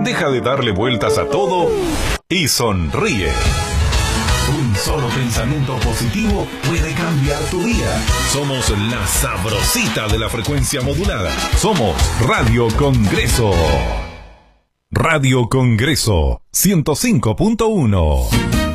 Deja de darle vueltas a todo y sonríe. Un solo pensamiento positivo puede cambiar tu día. Somos la sabrosita de la frecuencia modulada. Somos Radio Congreso. Radio Congreso 105.1.